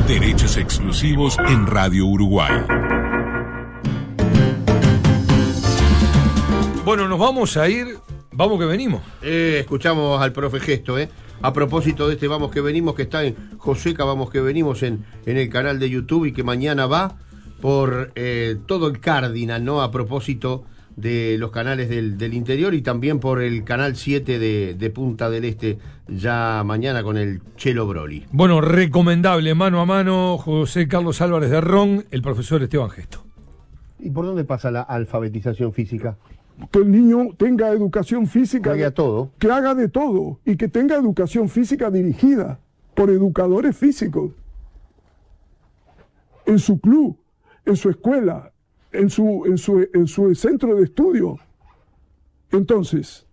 Derechos exclusivos en Radio Uruguay. Bueno, nos vamos a ir. Vamos que venimos. Escuchamos al profe Gesto, a propósito de este Vamos que venimos, que está en Joseca Vamos que venimos en el canal de YouTube, y que mañana va por todo el Cardinal, ¿no? A propósito de los canales del interior, y también por el canal 7 de Punta del Este, ya mañana con el Chelo Broli. Bueno, recomendable, mano a mano, José Carlos Álvarez de Ron, el profesor Esteban Gesto. ¿Y por dónde pasa la alfabetización física? Que el niño tenga educación física, que haga todo, que haga de todo, y que tenga educación física dirigida por educadores físicos en su club, en su escuela, en su centro de estudio. Entonces,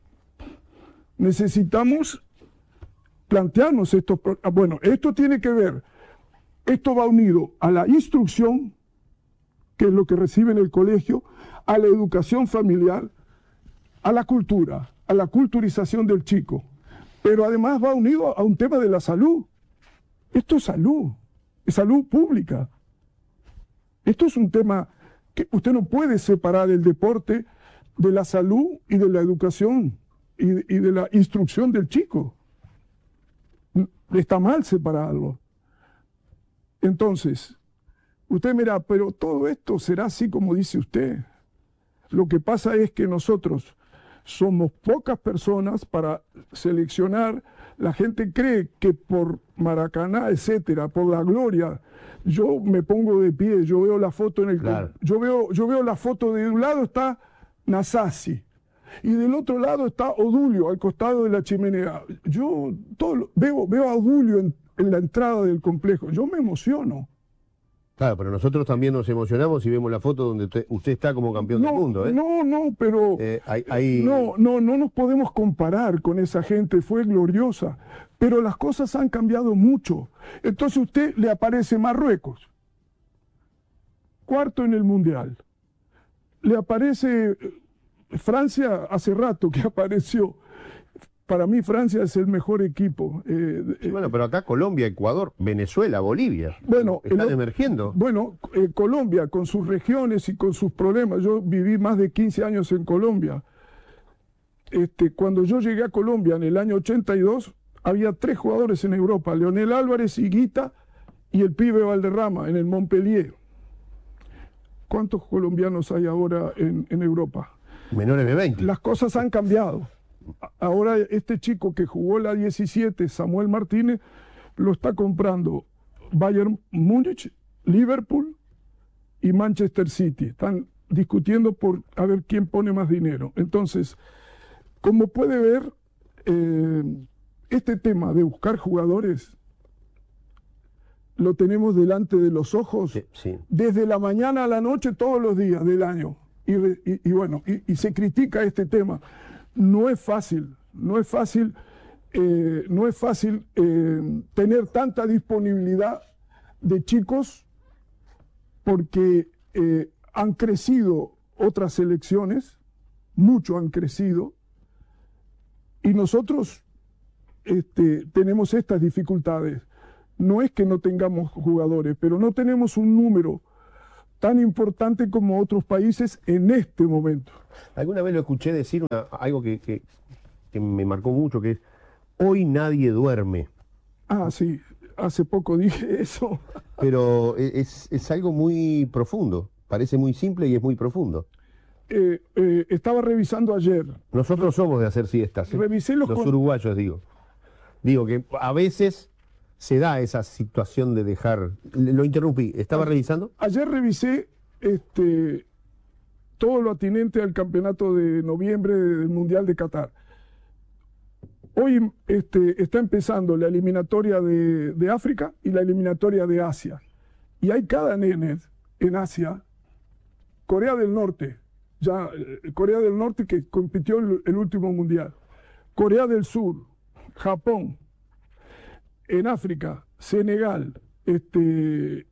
necesitamos plantearnos esto. Bueno, esto tiene que ver, esto va unido a la instrucción, que es lo que recibe en el colegio, a la educación familiar, a la cultura, a la culturización del chico. Pero además va unido a un tema de la salud. Esto es salud pública. Esto es un tema que usted no puede separar el deporte de la salud y de la educación y de la instrucción del chico. Está mal separarlo. Entonces, usted mira, pero todo esto será así como dice usted. Lo que pasa es que nosotros somos pocas personas para seleccionar. La gente cree que por Maracaná, etcétera, por la gloria, yo me pongo de pie, yo veo la foto en el... Claro. Yo veo la foto, de un lado está Nasasi y del otro lado está Odulio, al costado de la chimenea. Yo veo a Odulio en la entrada del complejo, yo me emociono. Claro, pero nosotros también nos emocionamos y vemos la foto donde usted está como campeón del mundo, No, pero no nos podemos comparar con esa gente, fue gloriosa, pero las cosas han cambiado mucho. Entonces a usted le aparece Marruecos, cuarto en el Mundial. Le aparece Francia, hace rato que apareció. Para mí Francia es el mejor equipo. Sí, bueno, pero acá Colombia, Ecuador, Venezuela, Bolivia, están emergiendo. Bueno, Colombia con sus regiones y con sus problemas. Yo viví más de 15 años en Colombia. Cuando yo llegué a Colombia en el año 82, había 3 jugadores en Europa, Leonel Álvarez, Higuita y el pibe Valderrama en el Montpellier. ¿Cuántos colombianos hay ahora en Europa? Menores de 20. Las cosas han cambiado. Ahora este chico que jugó la 17, Samuel Martínez, lo está comprando Bayern Múnich, Liverpool y Manchester City. Están discutiendo por a ver quién pone más dinero. Entonces, como puede ver, este tema de buscar jugadores lo tenemos delante de los ojos desde la mañana a la noche, todos los días del año. Y se critica este tema. No es fácil tener tanta disponibilidad de chicos, porque han crecido otras selecciones, mucho han crecido, y nosotros tenemos estas dificultades. No es que no tengamos jugadores, pero no tenemos un número tan importante como otros países en este momento. Alguna vez lo escuché decir algo que me marcó mucho, que es: hoy nadie duerme. Ah, sí, hace poco dije eso. Pero es algo muy profundo, parece muy simple y es muy profundo. Estaba revisando ayer. Nosotros somos de hacer siestas, Revisé los uruguayos, digo que a veces se da esa situación de dejar... Lo interrumpí, ¿estaba revisando? Ayer revisé todo lo atinente al campeonato de noviembre del Mundial de Qatar. Hoy está empezando la eliminatoria de África y la eliminatoria de Asia. Y hay cada nene en Asia. Corea del Norte, Corea del Norte, que compitió en el último Mundial. Corea del Sur, Japón. En África, Senegal, el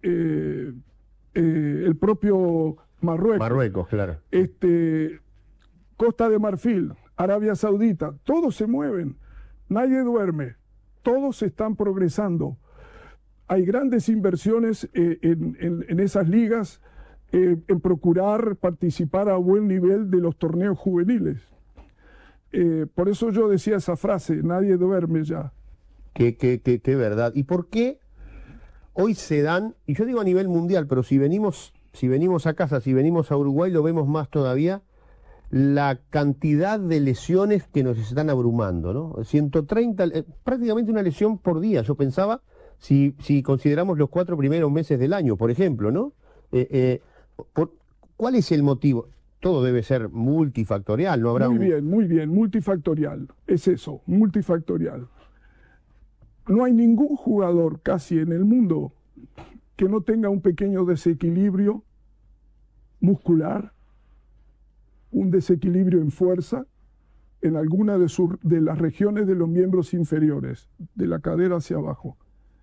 propio Marruecos. Marruecos, claro. Costa de Marfil, Arabia Saudita, todos se mueven, nadie duerme, todos están progresando. hay grandes inversiones en esas ligas, en procurar participar a buen nivel de los torneos juveniles. Por eso yo decía esa frase, nadie duerme ya. Qué verdad. ¿Y por qué hoy se dan, y yo digo a nivel mundial, pero si venimos a casa, si venimos a Uruguay, lo vemos más todavía, la cantidad de lesiones que nos están abrumando, ¿no? 130, prácticamente una lesión por día, yo pensaba, si consideramos los 4 primeros meses del año, por ejemplo, ¿no? ¿Cuál es el motivo? Todo debe ser multifactorial, ¿no habrá? Muy bien, multifactorial, es eso, multifactorial. No hay ningún jugador casi en el mundo que no tenga un pequeño desequilibrio muscular, un desequilibrio en fuerza en alguna de las regiones de los miembros inferiores, de la cadera hacia abajo.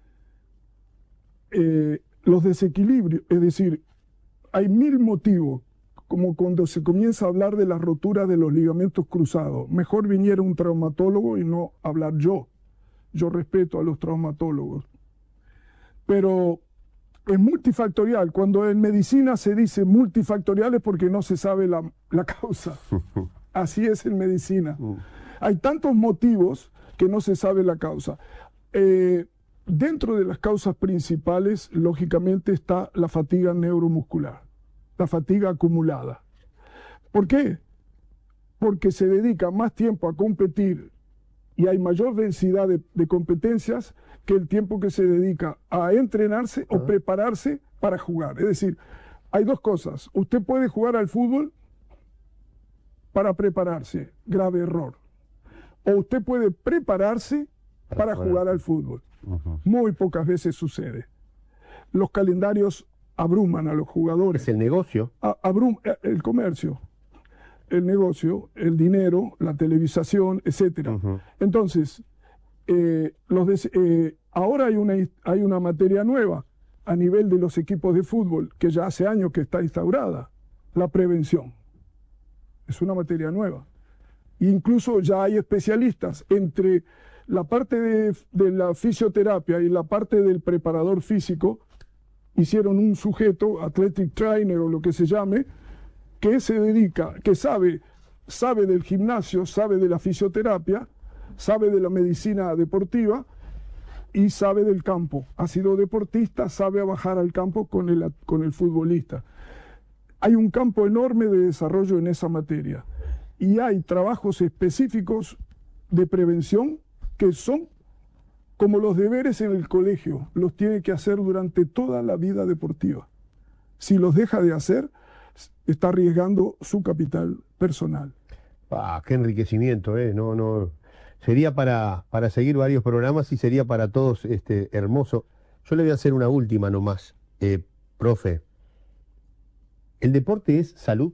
Los desequilibrios, es decir, hay 1000 motivos, como cuando se comienza a hablar de la rotura de los ligamentos cruzados. Mejor viniera un traumatólogo y no hablar yo. Yo respeto a los traumatólogos. Pero es multifactorial. Cuando en medicina se dice multifactorial es porque no se sabe la causa. Así es en medicina. Hay tantos motivos que no se sabe la causa. Dentro de las causas principales, lógicamente, está la fatiga neuromuscular, la fatiga acumulada. ¿Por qué? Porque se dedica más tiempo a competir y hay mayor densidad de competencias que el tiempo que se dedica a entrenarse o prepararse para jugar. Es decir, hay dos cosas. Usted puede jugar al fútbol para prepararse, grave error. O usted puede prepararse para jugar al fútbol. Muy pocas veces sucede. Los calendarios abruman a los jugadores. Es el negocio. El comercio, el negocio, el dinero, la televisación, etc. Entonces, ahora hay una materia nueva a nivel de los equipos de fútbol que ya hace años que está instaurada, la prevención. Es una materia nueva. Incluso ya hay especialistas entre la parte de la fisioterapia y la parte del preparador físico. Hicieron un sujeto, athletic trainer o lo que se llame, que se dedica, que sabe del gimnasio, sabe de la fisioterapia, sabe de la medicina deportiva y sabe del campo. Ha sido deportista, sabe bajar al campo con el futbolista. Hay un campo enorme de desarrollo en esa materia y hay trabajos específicos de prevención que son como los deberes en el colegio, los tiene que hacer durante toda la vida deportiva. Si los deja de hacer, está arriesgando su capital personal. Qué enriquecimiento, no. Sería para seguir varios programas y sería para todos hermoso. Yo le voy a hacer una última nomás, profe. ¿El deporte es salud?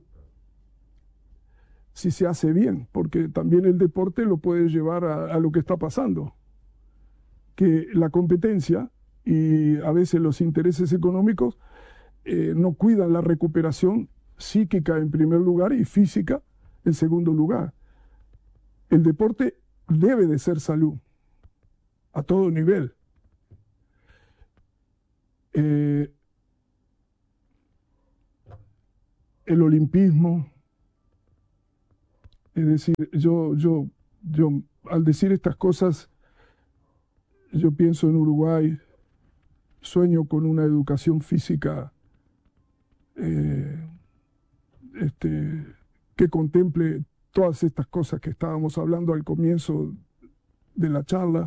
Si se hace bien, porque también el deporte lo puede llevar a lo que está pasando. Que la competencia y a veces los intereses económicos no cuidan la recuperación psíquica en primer lugar y física en segundo lugar. El deporte debe de ser salud a todo nivel. El olimpismo, es decir, yo al decir estas cosas, yo pienso en Uruguay, sueño con una educación física que contemple todas estas cosas que estábamos hablando al comienzo de la charla.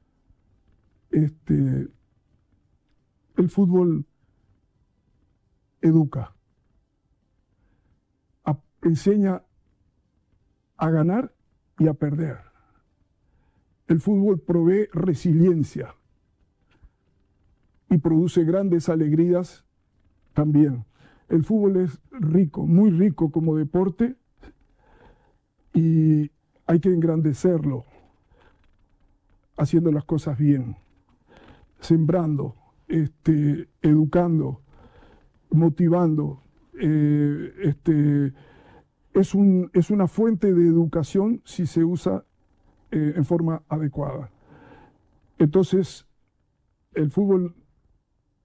El fútbol educa, enseña a ganar y a perder. El fútbol provee resiliencia y produce grandes alegrías también. El fútbol es rico, muy rico como deporte y hay que engrandecerlo, haciendo las cosas bien, sembrando, educando, motivando. Es una fuente de educación si se usa en forma adecuada. Entonces, el fútbol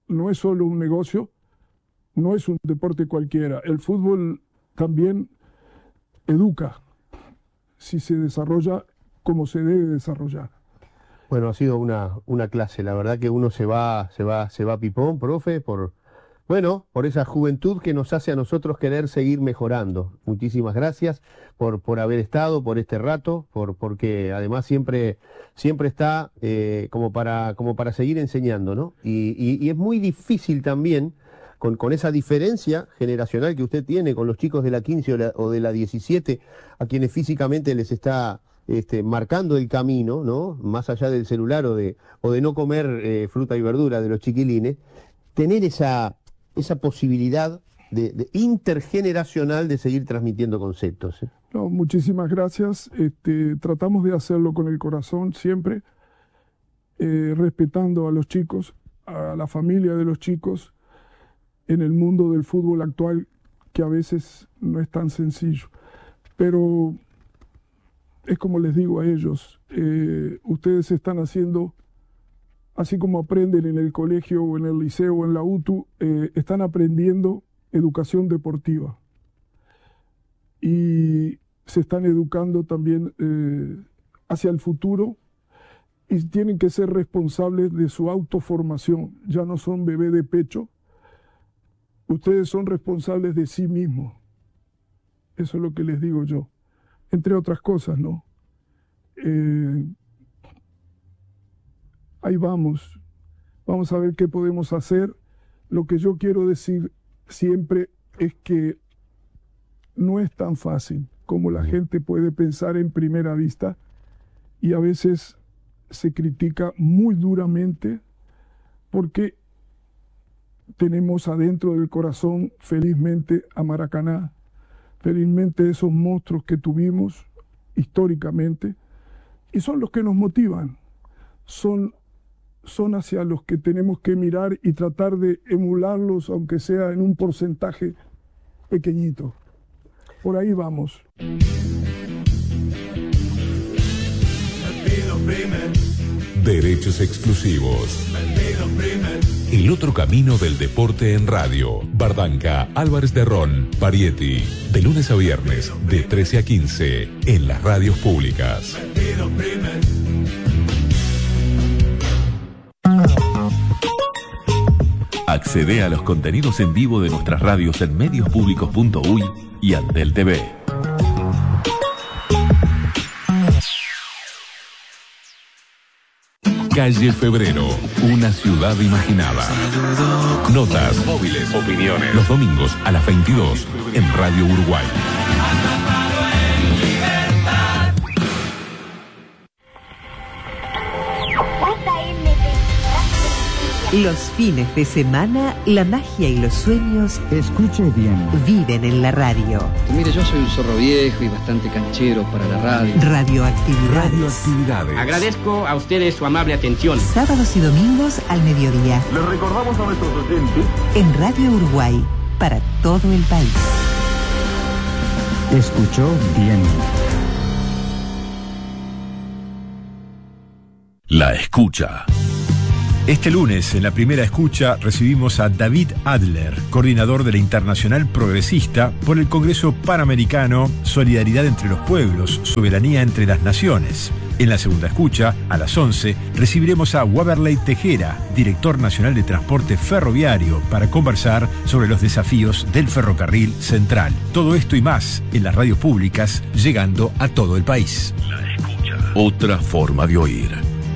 no es solo un negocio, no es un deporte cualquiera. El fútbol también educa si se desarrolla como se debe desarrollar. Bueno, ha sido una clase, la verdad que uno se va pipón, profe, por esa juventud que nos hace a nosotros querer seguir mejorando. Muchísimas gracias por haber estado, por este rato, porque además siempre está como para seguir enseñando, ¿no? Y es muy difícil también, con esa diferencia generacional que usted tiene con los chicos de la 15 o de la 17, a quienes físicamente les está marcando el camino, ¿no? Más allá del celular o de no comer fruta y verdura de los chiquilines, tener esa posibilidad de intergeneracional de seguir transmitiendo conceptos. No, muchísimas gracias. Tratamos de hacerlo con el corazón siempre, respetando a los chicos, a la familia de los chicos, en el mundo del fútbol actual, que a veces no es tan sencillo. Pero es como les digo a ellos, ustedes están haciendo, así como aprenden en el colegio o en el liceo o en la UTU, están aprendiendo educación deportiva. Y se están educando también hacia el futuro y tienen que ser responsables de su autoformación. Ya no son bebé de pecho, ustedes son responsables de sí mismos. Eso es lo que les digo yo. Entre otras cosas, ¿no? Ahí vamos a ver qué podemos hacer. Lo que yo quiero decir siempre es que no es tan fácil como la gente puede pensar en primera vista, y a veces se critica muy duramente porque tenemos adentro del corazón, felizmente, a Maracaná, felizmente esos monstruos que tuvimos históricamente, y son los que nos motivan, son hacia los que tenemos que mirar y tratar de emularlos, aunque sea en un porcentaje pequeñito. Por ahí vamos. Derechos exclusivos. El otro camino del deporte en radio. Bardanca, Álvarez de Ron, Parietti. De lunes a viernes, de 13 a 15, en las radios públicas. Accede a los contenidos en vivo de nuestras radios en mediospublicos.uy y Antel TV. Calle Febrero, una ciudad imaginada. Notas, móviles, opiniones. Los domingos a las 22 en Radio Uruguay. Los fines de semana, la magia y los sueños, escuche bien, viven en la radio. Mire, yo soy un zorro viejo y bastante canchero para la radio. Radioactividades. Agradezco a ustedes su amable atención. Sábados y domingos al mediodía. Les recordamos a nuestros oyentes en Radio Uruguay, para todo el país. Escuchó bien. La escucha. Este lunes, en la primera escucha, recibimos a David Adler, coordinador de la Internacional Progresista por el Congreso Panamericano Solidaridad entre los Pueblos, Soberanía entre las Naciones. En la segunda escucha, a las 11, recibiremos a Waberley Tejera, director nacional de transporte ferroviario, para conversar sobre los desafíos del ferrocarril central. Todo esto y más en las radios públicas, llegando a todo el país. La escucha. Otra forma de oír.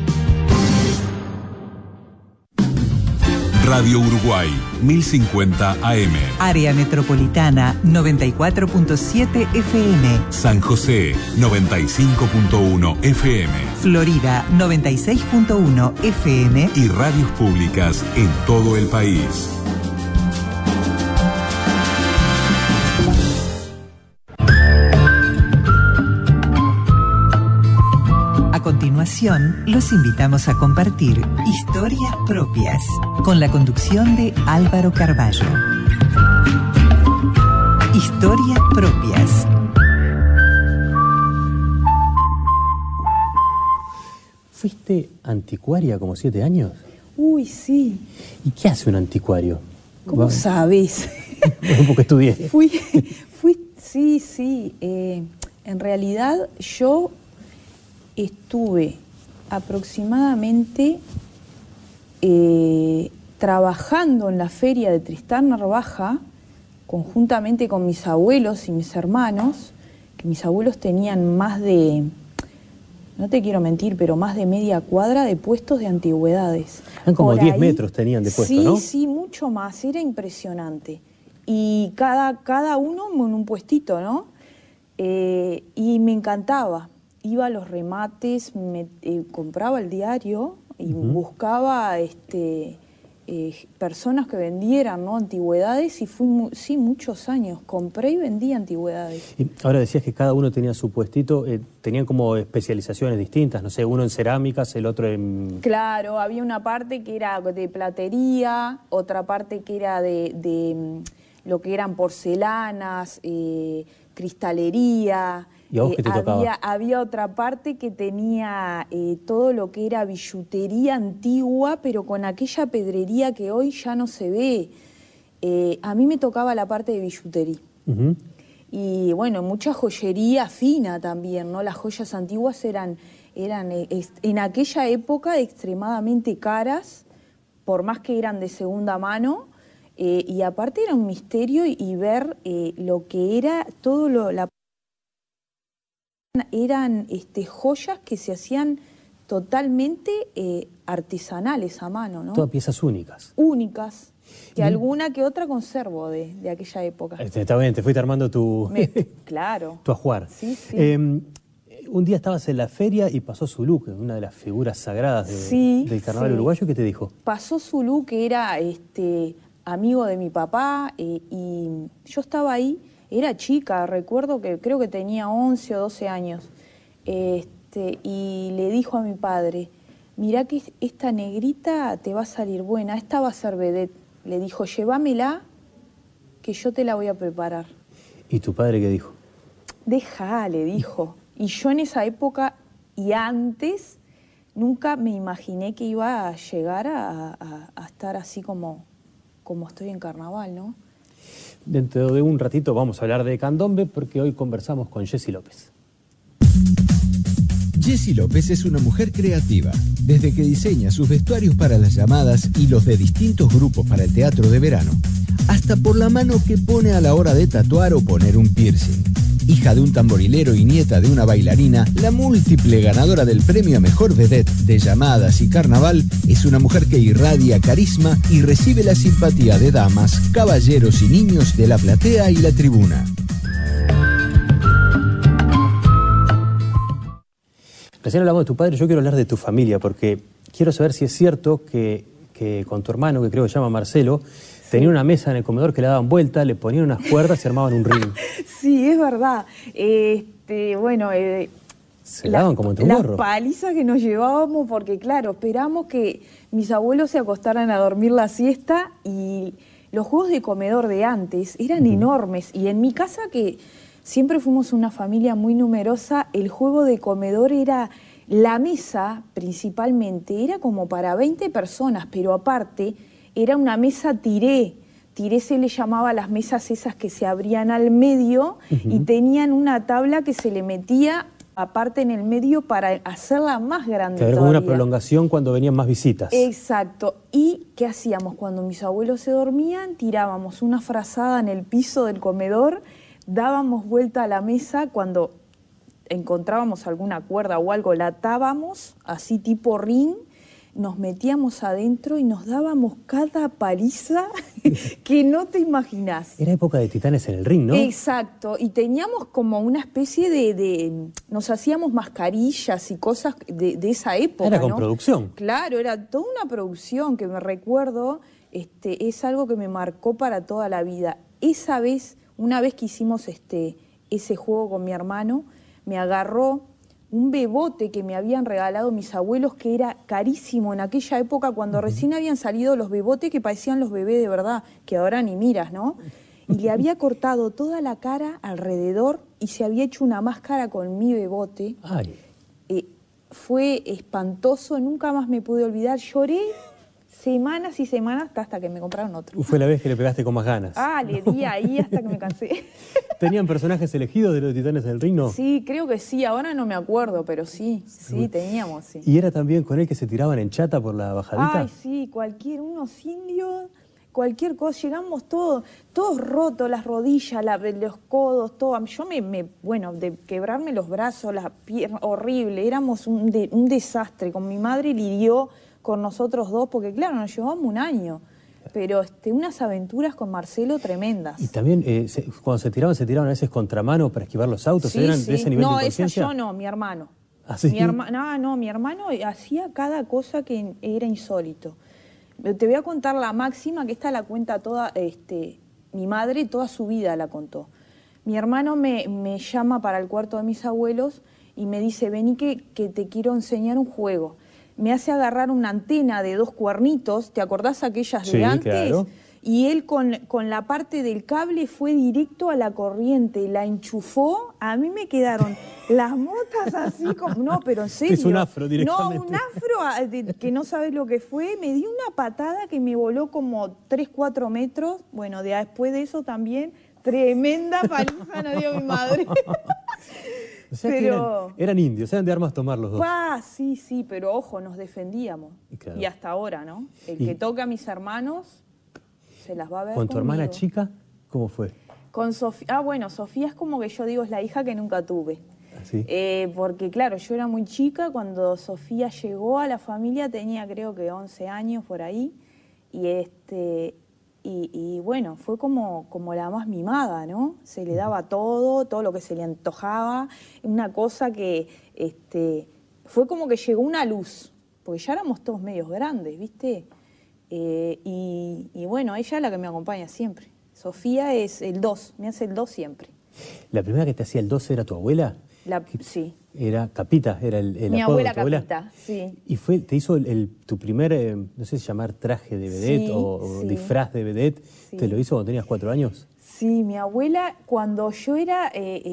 Radio Uruguay, 1050 AM. Área Metropolitana, 94.7 FM. San José, 95.1 FM. Florida, 96.1 FM. Y radios públicas en todo el país. A continuación, los invitamos a compartir historias propias, con la conducción de Álvaro Carballo. Historias propias. ¿Fuiste anticuaria como 7 años? Uy, sí. ¿Y qué hace un anticuario? ¿Cómo sabes? Un poco estudié. Sí. En realidad yo estuve aproximadamente trabajando en la feria de Tristán Narvaja conjuntamente con mis abuelos y mis hermanos, que mis abuelos tenían más de, no te quiero mentir, pero más de media cuadra de puestos de antigüedades. Eran como 10 metros tenían de puesto, sí, ¿no? Sí, mucho más, era impresionante. Y cada uno en un puestito, ¿no? Y me encantaba. Iba a los remates, compraba el diario y buscaba personas que vendieran, ¿no? Antigüedades, y fui muchos años. Compré y vendí antigüedades. Y ahora decías que cada uno tenía su puestito, tenían como especializaciones distintas, no sé, uno en cerámicas, el otro en... Claro, había una parte que era de platería, otra parte que era de lo que eran porcelanas, cristalería. ¿Y a vos qué te tocaba? Había otra parte que tenía todo lo que era billutería antigua, pero con aquella pedrería que hoy ya no se ve. A mí me tocaba la parte de billutería. Y bueno, mucha joyería fina también, ¿no? Las joyas antiguas eran en aquella época extremadamente caras, por más que eran de segunda mano. Y aparte era un misterio y ver lo que era eran joyas que se hacían totalmente artesanales a mano, ¿no? Todas piezas únicas. Únicas, que alguna que otra conservo de aquella época. Está bien, te fuiste armando tu claro. tu ajuar. Sí. Un día estabas en la feria y pasó Zulú, que es una de las figuras sagradas del carnaval uruguayo. ¿Qué te dijo? Pasó Zulú, que era amigo de mi papá, y yo estaba ahí. Era chica, recuerdo que creo que tenía 11 o 12 años, y le dijo a mi padre, mirá que esta negrita te va a salir buena, esta va a ser vedette. Le dijo, llévamela, que yo te la voy a preparar. ¿Y tu padre qué dijo? Dejá, le dijo. Y yo en esa época y antes nunca me imaginé que iba a llegar a estar así como estoy en carnaval, ¿no? Dentro de un ratito vamos a hablar de candombe porque hoy conversamos con Jessy López. Jessy López es una mujer creativa. Desde que diseña sus vestuarios para las llamadas y los de distintos grupos para el teatro de verano, hasta por la mano que pone a la hora de tatuar o poner un piercing. Hija de un tamborilero y nieta de una bailarina, la múltiple ganadora del premio a Mejor Vedette de llamadas y carnaval es una mujer que irradia carisma y recibe la simpatía de damas, caballeros y niños de la platea y la tribuna. Recién hablamos de tu padre, yo quiero hablar de tu familia porque quiero saber si es cierto que con tu hermano, que creo que se llama Marcelo, tenía una mesa en el comedor que le daban vuelta, le ponían unas cuerdas y armaban un ring. Sí, es verdad. Bueno, se daban como entre un gorro. Las palizas que nos llevábamos, porque claro, esperamos que mis abuelos se acostaran a dormir la siesta, y los juegos de comedor de antes eran enormes. Y en mi casa, que siempre fuimos una familia muy numerosa, el juego de comedor era... La mesa, principalmente, era como para 20 personas, pero aparte... Era una mesa tiré se le llamaba a las mesas esas que se abrían al medio y tenían una tabla que se le metía aparte en el medio para hacerla más grande todavía. Como una prolongación cuando venían más visitas. Exacto. ¿Y qué hacíamos? Cuando mis abuelos se dormían, tirábamos una frazada en el piso del comedor, dábamos vuelta a la mesa, cuando encontrábamos alguna cuerda o algo, la atábamos así tipo ring, nos metíamos adentro y nos dábamos cada paliza que no te imaginás. Era época de titanes en el ring, ¿no? Exacto, y teníamos como una especie nos hacíamos mascarillas y cosas de esa época, Era con ¿no? producción. Claro, era toda una producción que me recuerdo, es algo que me marcó para toda la vida. Esa vez, una vez que hicimos ese juego con mi hermano, me agarró un bebote que me habían regalado mis abuelos, que era carísimo en aquella época, cuando recién habían salido los bebotes que parecían los bebés de verdad, que ahora ni miras, ¿no? Y le había cortado toda la cara alrededor y se había hecho una máscara con mi bebote. Ay. Fue espantoso, nunca más me pude olvidar. Lloré semanas y semanas hasta que me compraron otro. Fue la vez que le pegaste con más ganas. Le di ahí hasta que me cansé. ¿Tenían personajes elegidos de los Titanes del Ring, no? Sí, creo que sí, ahora no me acuerdo, pero sí, teníamos, sí. ¿Y era también con él que se tiraban en chata por la bajadita? Sí, unos indios, cualquier cosa, llegamos todos rotos, las rodillas, los codos, todo. Yo de quebrarme los brazos, las piernas, horrible, éramos un desastre. Con mi madre lidió con nosotros dos, porque claro, nos llevamos un año. Pero unas aventuras con Marcelo tremendas. Y también, cuando se tiraban a veces contramano para esquivar los autos. Sí, ¿Eran de ese nivel de inconsciencia? No, esa yo no, mi hermano. ¿Ah, sí? Mi hermano hacía cada cosa que era insólito. Te voy a contar la máxima, que esta la cuenta toda, mi madre toda su vida la contó. Mi hermano me llama para el cuarto de mis abuelos y me dice, vení que te quiero enseñar un juego. Me hace agarrar una antena de 2 cuernitos, ¿te acordás aquellas de antes? Claro. Y él con la parte del cable fue directo a la corriente, la enchufó, a mí me quedaron las motas así como... No, pero en serio. Es un afro directamente. No, un afro que no sabes lo que fue, me dio una patada que me voló como 3-4 metros, bueno, después de eso también, tremenda paliza nos dio mi madre. O sea, pero que eran indios, eran de armas tomar los dos. Sí, pero ojo, nos defendíamos. Claro. Y hasta ahora, ¿no? El que toca a mis hermanos se las va a ver ¿Con tu conmigo. hermana chica, cómo fue? Con Sofía, Sofía es como que yo digo, es la hija que nunca tuve. ¿Sí? Porque claro, yo era muy chica, cuando Sofía llegó a la familia tenía creo que 11 años por ahí, y bueno, fue como la más mimada, ¿no? Se le daba todo lo que se le antojaba, una cosa que fue como que llegó una luz, porque ya éramos todos medios grandes, ¿viste? Y bueno, ella es la que me acompaña siempre. Sofía es el 2, me hace el 2 siempre. ¿La primera que te hacía el 2 era tu abuela? Sí. Era Capita, era el Mi apodo abuela de tu abuela. Capita, sí. ¿Y te hizo tu primer, no sé si llamar traje de vedette o disfraz de vedette? Sí. ¿Te lo hizo cuando tenías 4 años? Sí, mi abuela, cuando yo era,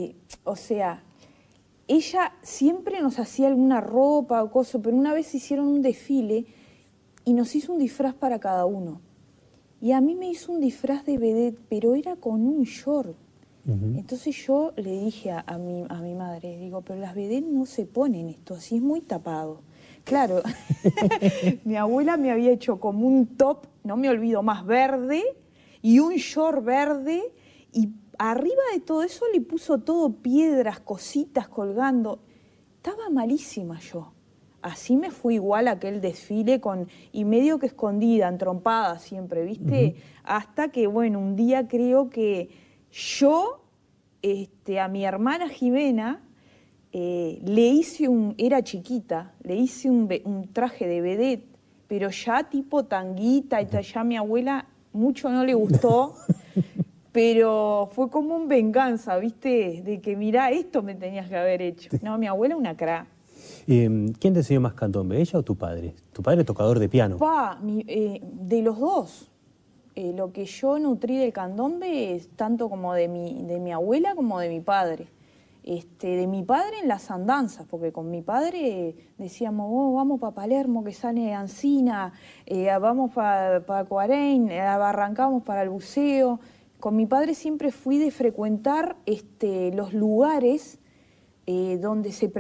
ella siempre nos hacía alguna ropa o cosa, pero una vez hicieron un desfile y nos hizo un disfraz para cada uno. Y a mí me hizo un disfraz de vedette, pero era con un short. Entonces yo le dije a mi madre, digo, pero las vedettes no se ponen esto, así es muy tapado. Claro, mi abuela me había hecho como un top, no me olvido más, verde, y un short verde, y arriba de todo eso le puso todo piedras, cositas colgando. Estaba malísima yo. Así me fui igual a aquel desfile y medio que escondida, entrompada siempre, ¿viste? Hasta que, bueno, un día creo que yo, a mi hermana Jimena, le hice era chiquita, le hice un traje de vedette, pero ya tipo tanguita, y ya mi abuela mucho no le gustó, pero fue como un venganza, ¿viste? De que mirá, esto me tenías que haber hecho. No, mi abuela una crack. ¿Quién te enseñó más candombe, ella o tu padre? Tu padre es tocador de piano. De los dos. Lo que yo nutrí del candombe es tanto como de mi abuela como de mi padre. De mi padre en las andanzas, porque con mi padre decíamos, vamos para Palermo que sale Ancina, vamos para Cuarén, arrancamos para el buceo. Con mi padre siempre fui de frecuentar los lugares donde se